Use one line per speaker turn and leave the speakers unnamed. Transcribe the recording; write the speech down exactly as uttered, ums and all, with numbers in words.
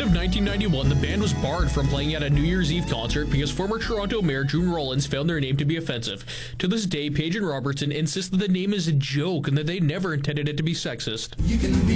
of nineteen ninety-one, the band was barred from playing at a New Year's Eve concert because former Toronto Mayor June Rollins found their name to be offensive. To this day, Page and Robertson insist that the name is a joke and that they never intended it to be sexist.
You can be